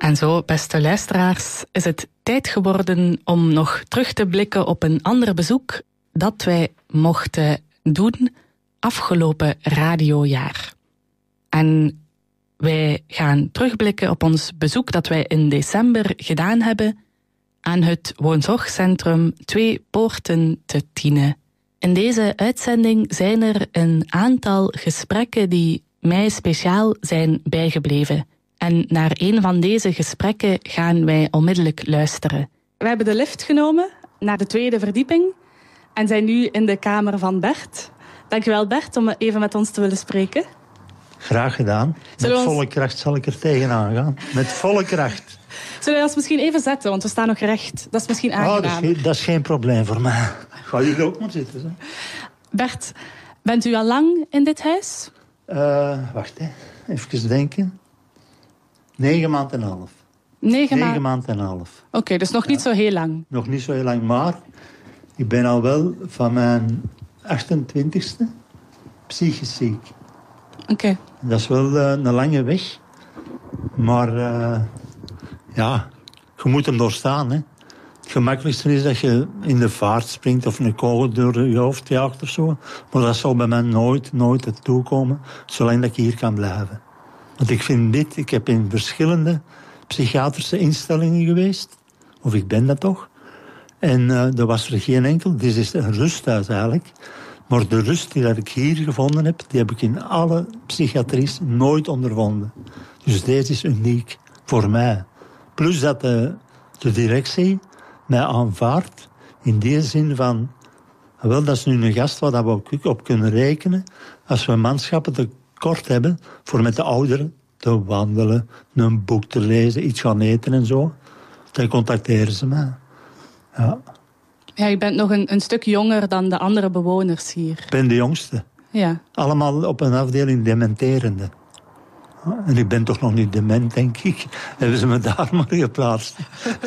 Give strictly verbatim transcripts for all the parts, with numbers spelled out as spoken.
En zo, beste luisteraars, is het tijd geworden om nog terug te blikken op een ander bezoek dat wij mochten doen afgelopen radiojaar. En wij gaan terugblikken op ons bezoek dat wij in december gedaan hebben aan het woonzorgcentrum Twee Poorten te Tiene. In deze uitzending zijn er een aantal gesprekken die mij speciaal zijn bijgebleven. En naar een van deze gesprekken gaan wij onmiddellijk luisteren. We hebben de lift genomen naar de tweede verdieping en zijn nu in de kamer van Bert. Dankjewel Bert om even met ons te willen spreken. Graag gedaan. Met ons... volle kracht zal ik er tegenaan gaan. Met volle kracht. Zullen we ons misschien even zetten, want we staan nog recht. Dat is misschien aangenaam. Oh, dat, is geen, dat is geen probleem voor mij. Ga jullie ook maar zitten. Zo. Bert, bent u al lang in dit huis? Uh, wacht, hè. Even denken. Negen maanden en een half. Negen, Negen ma- maanden en een half. Oké, okay, dus nog niet ja. zo heel lang. Nog niet zo heel lang, maar ik ben al wel van mijn achtentwintigste psychisch ziek. Oké. Okay. Dat is wel uh, een lange weg. Maar uh, ja, je moet hem doorstaan. Hè. Het gemakkelijkste is dat je in de vaart springt of een kogel door je hoofd jaagt of zo. Maar dat zal bij mij nooit, nooit ertoe komen, zolang dat ik hier kan blijven. Want ik vind dit, ik heb in verschillende psychiatrische instellingen geweest. Of ik ben dat toch. En uh, er was er geen enkel. Dit is een rusthuis eigenlijk. Maar de rust die dat ik hier gevonden heb, die heb ik in alle psychiatries nooit ondervonden. Dus deze is uniek voor mij. Plus dat de, de directie mij aanvaardt in die zin van... Wel, dat is nu een gast waar we ook op kunnen rekenen. Als we manschappen tekort hebben voor met de ouderen te wandelen, een boek te lezen, iets gaan eten en zo, dan contacteren ze mij. Ja. Ja, je bent nog een, een stuk jonger dan de andere bewoners hier. Ik ben de jongste. Ja. Allemaal op een afdeling dementerende. En ik ben toch nog niet dement, denk ik. Hebben ze me daar maar geplaatst.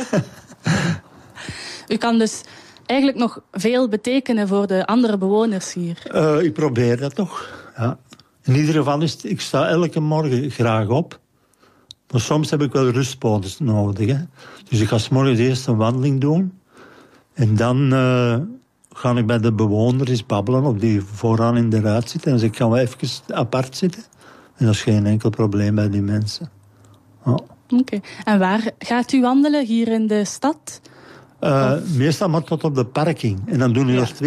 U kan dus eigenlijk nog veel betekenen voor de andere bewoners hier. Uh, ik probeer dat toch, ja. In ieder geval is het, ik sta elke morgen graag op. Maar soms heb ik wel rustpoten nodig. Hè. Dus ik ga 's morgens eerst een wandeling doen. En dan uh, ga ik bij de bewoners eens babbelen of die vooraan in de ruit zitten. En dan kan we even apart zitten. En dat is geen enkel probleem bij die mensen. Ja. Oké. Okay. En waar gaat u wandelen? Hier in de stad? Uh, meestal maar tot op de parking. En dan doen we ja. er twee